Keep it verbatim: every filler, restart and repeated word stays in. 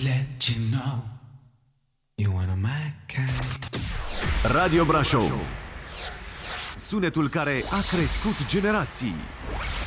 let you know you wanna my kind. Radio Brașov, sunetul care a crescut generații.